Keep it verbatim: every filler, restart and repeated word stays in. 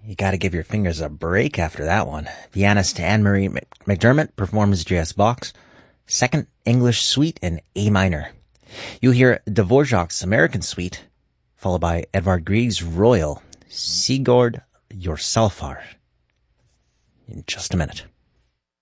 You gotta give your fingers a break after that one. Pianist Anne-Marie McDermott performs J S Bach's Second English Suite in A minor. You'll hear Dvorak's American Suite, followed by Edvard Grieg's Royal, Sigurd Jorsalfar, in just a minute.